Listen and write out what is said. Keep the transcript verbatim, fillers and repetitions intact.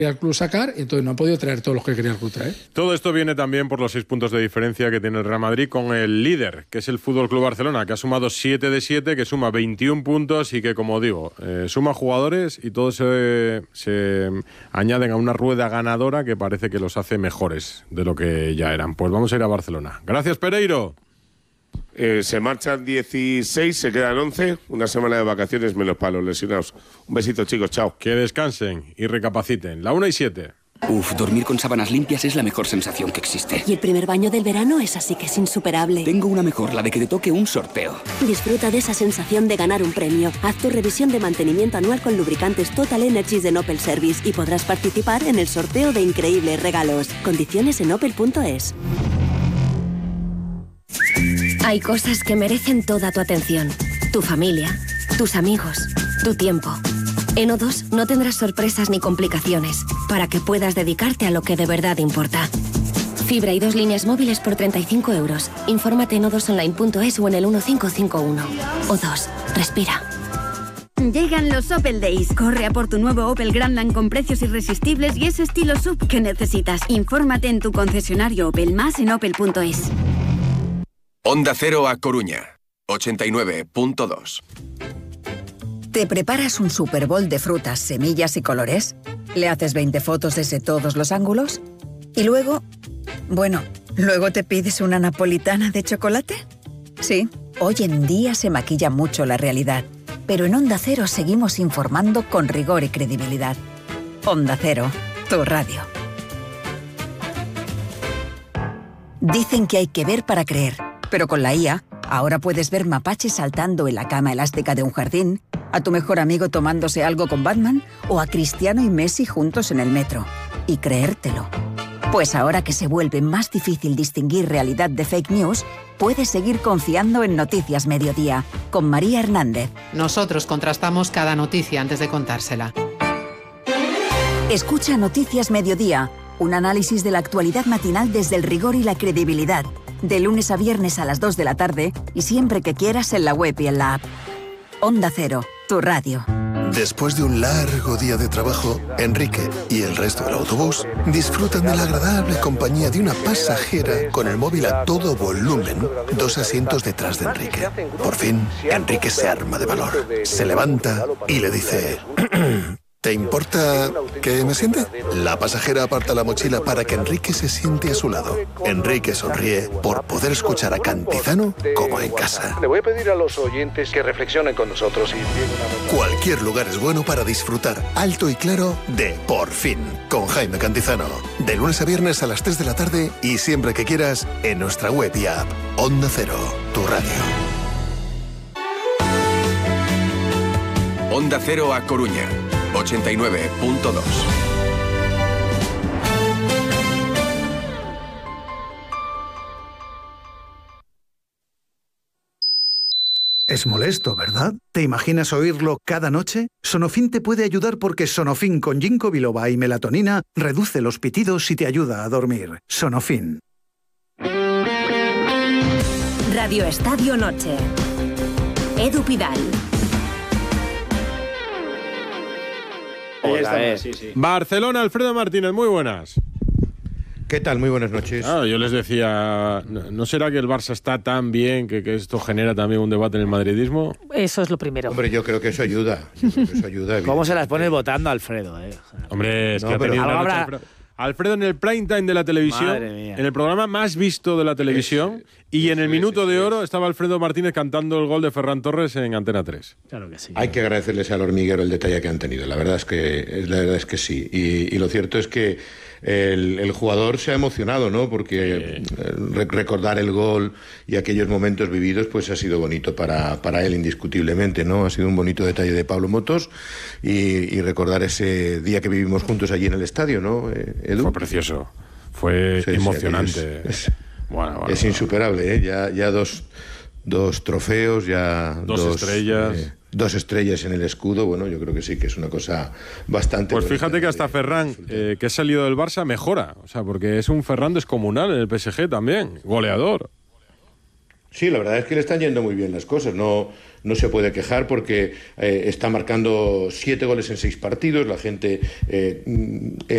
al club sacar, y entonces no ha podido traer todos los que quería el club traer. Todo esto viene también por los seis puntos de diferencia que tiene el Real Madrid con el líder, que es el Fútbol Club Barcelona, que ha sumado siete de siete, que suma veintiún puntos y que, como digo, eh, suma jugadores y todos se, se añaden a una rueda ganadora que parece que los hace mejores de lo que ya eran. Pues vamos a ir a Barcelona. Gracias, Pereiro. Eh, se marchan dieciséis, se quedan once, una semana de vacaciones menos para los lesionados. Un besito, chicos, chao. Que descansen y recapaciten. La una y siete. Uf, dormir con sábanas limpias es la mejor sensación que existe. Y el primer baño del verano es así que es insuperable. Tengo una mejor, la de que te toque un sorteo. Disfruta de esa sensación de ganar un premio. Haz tu revisión de mantenimiento anual con lubricantes Total Energies de Opel Service y podrás participar en el sorteo de increíbles regalos. Condiciones en opel punto es. Hay cosas que merecen toda tu atención. Tu familia, tus amigos, tu tiempo. En O dos no tendrás sorpresas ni complicaciones, para que puedas dedicarte a lo que de verdad importa. Fibra y dos líneas móviles por treinta y cinco euros. Infórmate en o dos online punto es o en el uno cinco cinco uno. O dos, respira. Llegan los Opel Days. Corre a por tu nuevo Opel Grandland con precios irresistibles y ese estilo S U V que necesitas. Infórmate en tu concesionario Opel, más en opel punto es. Onda Cero a Coruña, ochenta y nueve punto dos. ¿Te preparas un Super Bowl de frutas, semillas y colores? ¿Le haces veinte fotos desde todos los ángulos? ¿Y luego? Bueno, ¿luego te pides una napolitana de chocolate? Sí, hoy en día se maquilla mucho la realidad, pero en Onda Cero seguimos informando con rigor y credibilidad. Onda Cero, tu radio. Dicen que hay que ver para creer, pero con la I A, ahora puedes ver mapaches saltando en la cama elástica de un jardín, a tu mejor amigo tomándose algo con Batman o a Cristiano y Messi juntos en el metro. Y creértelo. Pues ahora que se vuelve más difícil distinguir realidad de fake news, puedes seguir confiando en Noticias Mediodía, con María Hernández. Nosotros contrastamos cada noticia antes de contársela. Escucha Noticias Mediodía, un análisis de la actualidad matinal desde el rigor y la credibilidad. De lunes a viernes a las dos de la tarde y siempre que quieras en la web y en la app. Onda Cero, tu radio. Después de un largo día de trabajo, Enrique y el resto del autobús disfrutan de la agradable compañía de una pasajera con el móvil a todo volumen, dos asientos detrás de Enrique. Por fin, Enrique se arma de valor, se levanta y le dice... ¿Te importa que me siente? La pasajera aparta la mochila para que Enrique se siente a su lado. Enrique sonríe por poder escuchar a Cantizano como en casa. Le voy a pedir a los oyentes que reflexionen con nosotros. Y... Cualquier lugar es bueno para disfrutar alto y claro de Por Fin, con Jaime Cantizano. De lunes a viernes a las tres de la tarde y siempre que quieras en nuestra web y app. Onda Cero, tu radio. Onda Cero a Coruña, ochenta y nueve punto dos. Es molesto, ¿verdad? ¿Te imaginas oírlo cada noche? Sonofin te puede ayudar porque Sonofin con ginkgo biloba y melatonina reduce los pitidos y te ayuda a dormir. Sonofin. Radio Estadio Noche. Edu Pidal. Hola, sí, sí. Barcelona, Alfredo Martínez, muy buenas. ¿Qué tal? Muy buenas noches. Ah, yo les decía, ¿no será que el Barça está tan bien que, que esto genera también un debate en el madridismo? Eso es lo primero. Hombre, yo creo que eso ayuda. Yo creo que eso ayuda. ¿Cómo se las pones votando a Alfredo? Eh? O sea, Hombre, es no, que ha tenido una habrá... noche Alfredo. Alfredo en el prime time de la televisión, en el programa más visto de la televisión, es, y en el es, minuto es, de oro estaba Alfredo Martínez cantando el gol de Ferran Torres en Antena tres. Claro que sí. Hay que agradecerles al hormiguero el detalle que han tenido. La verdad es que, la verdad es que sí. Y, y lo cierto es que el, el jugador se ha emocionado, ¿no? Porque sí. re recordar el gol y aquellos momentos vividos, pues ha sido bonito para, para él indiscutiblemente, ¿no? Ha sido un bonito detalle de Pablo Motos y, y recordar ese día que vivimos juntos allí en el estadio, ¿no, Edu? Fue precioso, fue sí, emocionante. Sí, es, es, bueno, bueno, es insuperable, ¿eh? Ya, ya dos, dos trofeos, ya dos, dos estrellas. Eh, Dos estrellas en el escudo, bueno, yo creo que sí, que es una cosa bastante... Pues fíjate que hasta Ferran, eh, que ha salido del Barça, mejora. O sea, porque es un Ferran descomunal en el P S G también, goleador. Sí, la verdad es que le están yendo muy bien las cosas, no, no se puede quejar porque eh, está marcando siete goles en seis partidos, la gente... Eh,